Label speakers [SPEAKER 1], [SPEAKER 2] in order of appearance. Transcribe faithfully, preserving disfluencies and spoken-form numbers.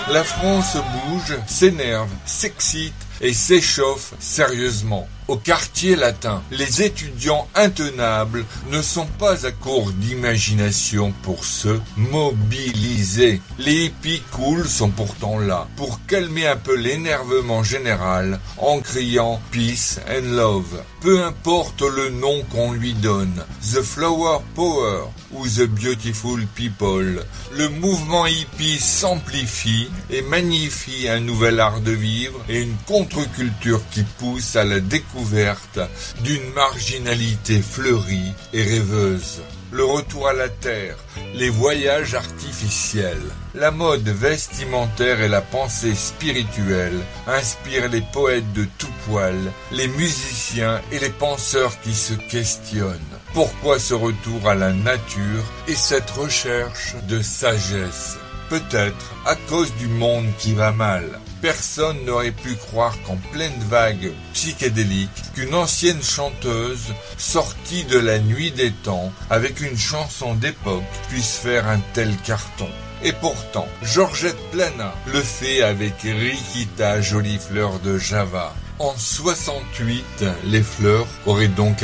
[SPEAKER 1] La France bouge, s'énerve, s'excite et s'échauffe sérieusement. Au quartier latin, les étudiants intenables ne sont pas à court d'imagination pour se mobiliser. Les hippies cool sont pourtant là pour calmer un peu l'énervement général en criant « Peace and Love ». Peu importe le nom qu'on lui donne, « The Flower Power » ou « The Beautiful People », le mouvement hippie s'amplifie et magnifie un nouvel art de vivre et une contre-culture qui pousse à la découverte d'une marginalité fleurie et rêveuse. Le retour à la terre, les voyages artificiels, la mode vestimentaire et la pensée spirituelle inspirent les poètes de tout poil, les musiciens et les penseurs qui se questionnent. Pourquoi ce retour à la nature et cette recherche de sagesse ? Peut-être à cause du monde qui va mal. Personne n'aurait pu croire qu'en pleine vague psychédélique, qu'une ancienne chanteuse sortie de la nuit des temps avec une chanson d'époque puisse faire un tel carton. Et pourtant, Georgette Plana le fait avec Rikita Jolie Fleur de Java. En soixante-huit, les fleurs auraient donc